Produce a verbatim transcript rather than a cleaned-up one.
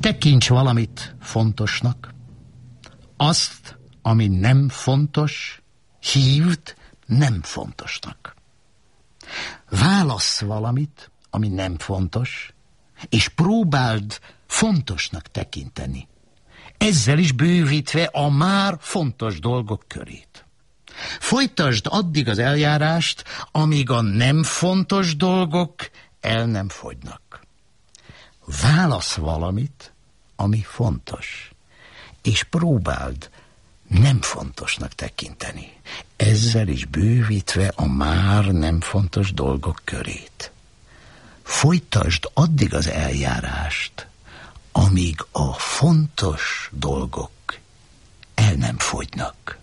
Tekints valamit fontosnak. Azt, ami nem fontos, hívd nem fontosnak. Válassz valamit, ami nem fontos, és próbáld fontosnak tekinteni. Ezzel is bővítve a már fontos dolgok körét. Folytasd addig az eljárást, amíg a nem fontos dolgok el nem fogynak. Válasz valamit, ami fontos, és próbáld nem fontosnak tekinteni. Ezzel is bővítve a már nem fontos dolgok körét. Folytasd addig az eljárást, amíg a fontos dolgok el nem fogynak.